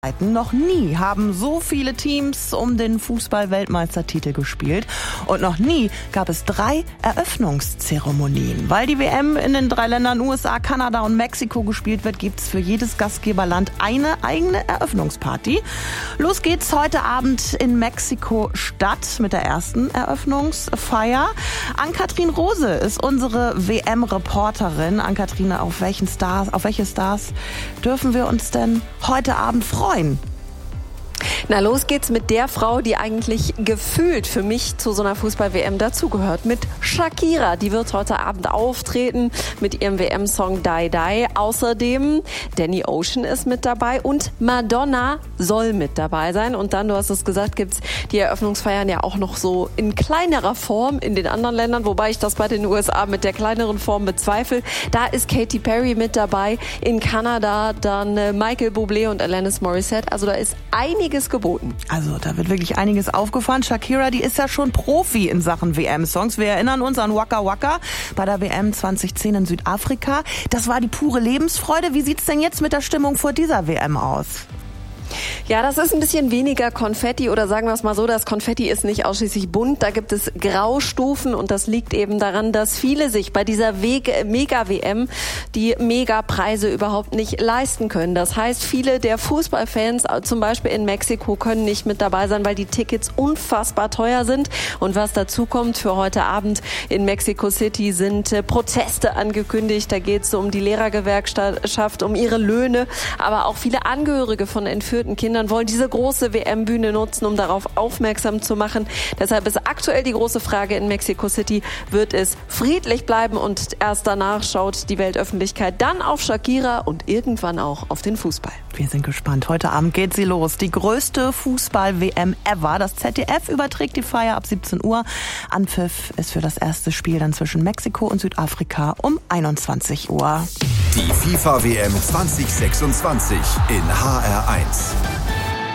Noch nie haben so viele Teams um den Fußball-Weltmeistertitel gespielt und noch nie gab es 3 Eröffnungszeremonien. Weil die WM in den 3 Ländern USA, Kanada und Mexiko gespielt wird, gibt es für jedes Gastgeberland eine eigene Eröffnungsparty. Los geht's heute Abend in Mexiko-Stadt mit der ersten Eröffnungsfeier. Ann-Kathrin Rose ist unsere WM-Reporterin. Ann-Kathrin, auf welche Stars dürfen wir uns denn heute Abend freuen? Na, los geht's mit der Frau, die eigentlich gefühlt für mich zu so einer Fußball-WM dazugehört. Mit Shakira. Die wird heute Abend auftreten mit ihrem WM-Song Die Die. Außerdem Danny Ocean ist mit dabei und Madonna soll mit dabei sein. Und dann, du hast es gesagt, gibt's die Eröffnungsfeiern ja auch noch so in kleinerer Form in den anderen Ländern, wobei ich das bei den USA mit der kleineren Form bezweifle. Da ist Katy Perry mit dabei. In Kanada dann Michael Bublé und Alanis Morissette. Also da ist einiges geboten. Also da wird wirklich einiges aufgefahren. Shakira, die ist ja schon Profi in Sachen WM-Songs. Wir erinnern uns an Waka Waka bei der WM 2010 in Südafrika. Das war die pure Lebensfreude. Wie sieht's denn jetzt mit der Stimmung vor dieser WM aus? Ja, das ist ein bisschen weniger Konfetti oder sagen wir es mal so, das Konfetti ist nicht ausschließlich bunt, da gibt es Graustufen und das liegt eben daran, dass viele sich bei dieser Mega-WM die Megapreise überhaupt nicht leisten können. Das heißt, viele der Fußballfans, zum Beispiel in Mexiko, können nicht mit dabei sein, weil die Tickets unfassbar teuer sind. Und was dazu kommt für heute Abend in Mexico City sind Proteste angekündigt. Da geht es um die Lehrergewerkschaft, um ihre Löhne, aber auch viele Angehörige von entführten Kindern wollen diese große WM-Bühne nutzen, um darauf aufmerksam zu machen. Deshalb ist aktuell die große Frage in Mexico City, wird es friedlich bleiben und erst danach schaut die Weltöffentlichkeit dann auf Shakira und irgendwann auch auf den Fußball. Wir sind gespannt. Heute Abend geht sie los. Die größte Fußball-WM ever. Das ZDF überträgt die Feier ab 17 Uhr. Anpfiff ist für das erste Spiel dann zwischen Mexiko und Südafrika um 21 Uhr. Die FIFA-WM 2026 in HR1.